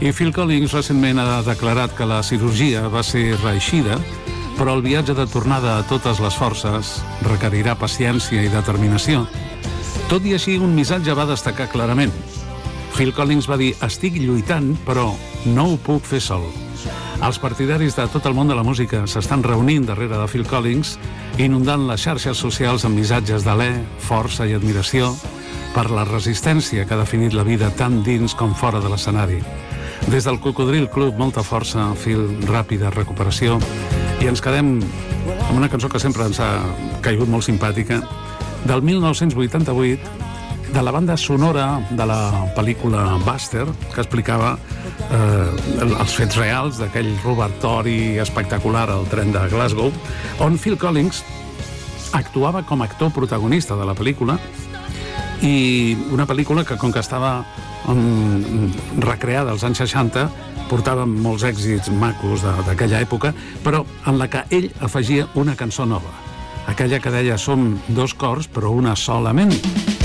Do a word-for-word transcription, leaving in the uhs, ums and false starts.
I Phil Collins recentment ha declarat que la cirurgia va ser reeixida, però el viatge de tornada a totes les forces requerirà paciència i determinació. Tot i així, un missatge va destacar clarament. Phil Collins va dir: estic lluitant, però no ho puc fer sol. Els partidaris de tot el món de la música s'estan reunint darrere de Phil Collins, inundant les xarxes socials amb missatges d'alè, força i admiració per la resistència que ha definit la vida tant dins com fora de l'escenari. Des del Cocodril Club, molta força, Phil, ràpida recuperació, i ens quedem amb una cançó que sempre ens ha caigut molt simpàtica, del mil nou-cents vuitanta-vuit, de la banda sonora de la pel·lícula Buster, que explicava eh, els fets reals d'aquell robatori espectacular al tren de Glasgow, on Phil Collins actuava com a actor protagonista de la pel·lícula, i una pel·lícula que, com que estava um, recreada als anys seixanta, portava molts èxits macos d'aquella època, però en la que ell afegia una cançó nova, aquella que deia: som dos cors però una solament.